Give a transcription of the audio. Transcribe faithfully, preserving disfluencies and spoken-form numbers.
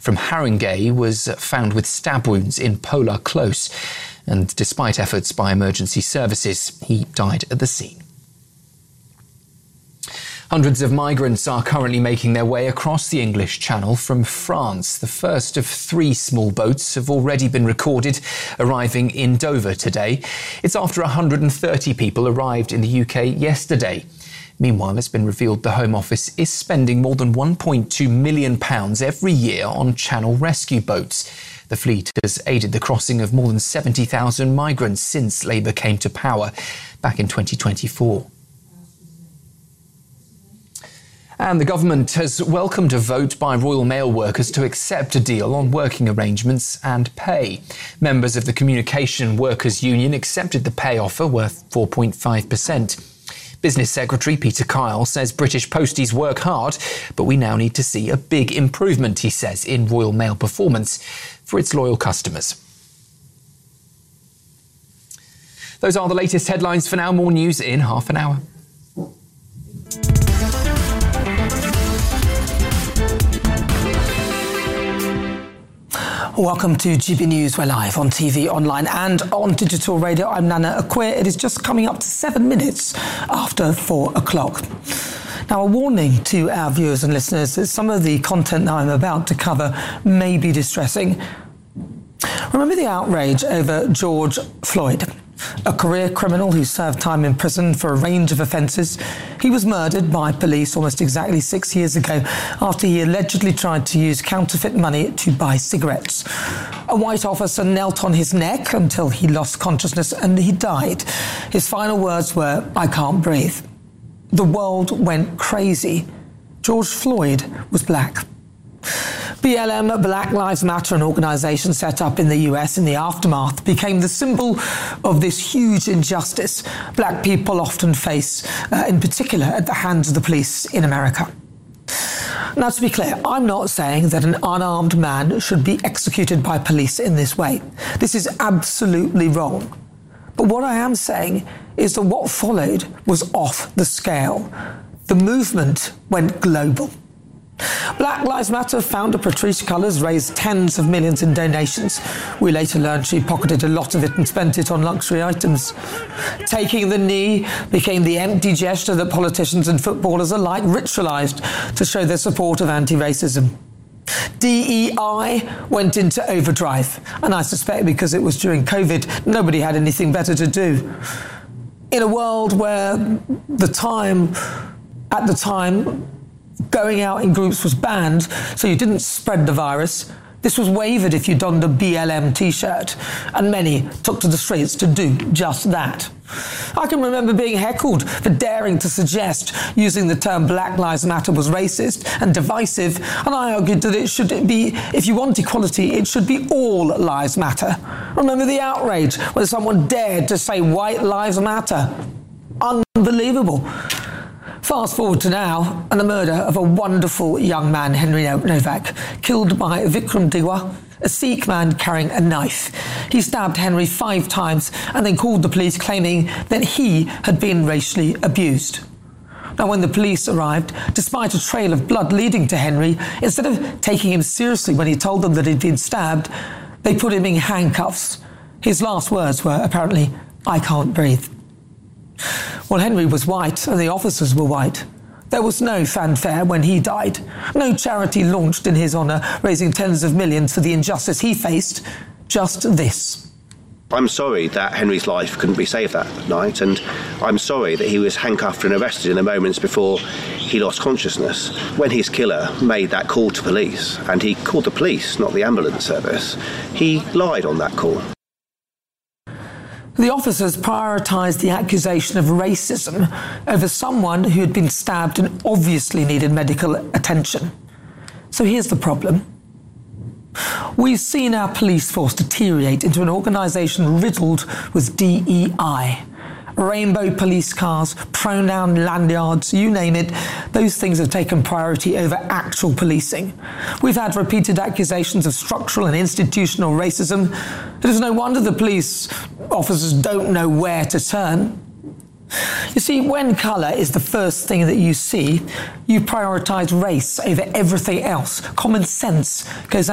from Haringey was found with stab wounds in Polar Close, and despite efforts by emergency services, he died at the scene. Hundreds of migrants are currently making their way across the English Channel from France. The first of three small boats have already been recorded arriving in Dover today. It's after one hundred thirty people arrived in the U K yesterday. Meanwhile, it's been revealed the Home Office is spending more than one point two million pounds every year on Channel rescue boats. The fleet has aided the crossing of more than seventy thousand migrants since Labour came to power back in twenty twenty-four. And the government has welcomed a vote by Royal Mail workers to accept a deal on working arrangements and pay. Members of the Communication Workers Union accepted the pay offer worth four point five percent. Business Secretary Peter Kyle says British posties work hard, but we now need to see a big improvement, he says, in Royal Mail performance for its loyal customers. Those are the latest headlines for now. More news in half an hour. Welcome to G B News. We're live on T V, online and on digital radio. I'm Nana Akwe. It is just coming up to seven minutes after four o'clock. Now, a warning to our viewers and listeners that some of the content that I'm about to cover may be distressing. Remember the outrage over George Floyd, a career criminal who served time in prison for a range of offences. He was murdered by police almost exactly six years ago after he allegedly tried to use counterfeit money to buy cigarettes. A white officer knelt on his neck until he lost consciousness and he died. His final words were, "I can't breathe." The world went crazy. George Floyd was black. B L M, Black Lives Matter, an organisation set up in the U S in the aftermath, became the symbol of this huge injustice black people often face, uh, in particular at the hands of the police in America. Now, to be clear, I'm not saying that an unarmed man should be executed by police in this way. This is absolutely wrong. But what I am saying is that what followed was off the scale. The movement went global. Black Lives Matter founder Patrisse Cullors raised tens of millions in donations. We later learned she pocketed a lot of it and spent it on luxury items. Taking the knee became the empty gesture that politicians and footballers alike ritualised to show their support of anti-racism. D E I went into overdrive, and I suspect because it was during COVID, nobody had anything better to do. In a world where the time, at the time, going out in groups was banned, so you didn't spread the virus. This was waived if you donned a B L M t-shirt, and many took to the streets to do just that. I can remember being heckled for daring to suggest using the term Black Lives Matter was racist and divisive, and I argued that it should be, if you want equality, it should be all lives matter. Remember the outrage when someone dared to say white lives matter? Unbelievable. Fast forward to now, and the murder of a wonderful young man, Henry Novak, killed by Vikram Digwa, a Sikh man carrying a knife. He stabbed Henry five times and then called the police, claiming that he had been racially abused. Now, when the police arrived, despite a trail of blood leading to Henry, instead of taking him seriously when he told them that he'd been stabbed, they put him in handcuffs. His last words were apparently, "I can't breathe." Well, Henry was white and the officers were white. There was no fanfare when he died. No charity launched in his honour, raising tens of millions for the injustice he faced. Just this. I'm sorry that Henry's life couldn't be saved that night, and I'm sorry that he was handcuffed and arrested in the moments before he lost consciousness. When his killer made that call to police, and he called the police, not the ambulance service, he lied on that call. The officers prioritised the accusation of racism over someone who had been stabbed and obviously needed medical attention. So here's the problem. We've seen our police force deteriorate into an organisation riddled with D E I. Rainbow police cars, pronoun lanyards, you name it, those things have taken priority over actual policing. We've had repeated accusations of structural and institutional racism. It is no wonder the police officers don't know where to turn. You see, when colour is the first thing that you see, you prioritise race over everything else. Common sense goes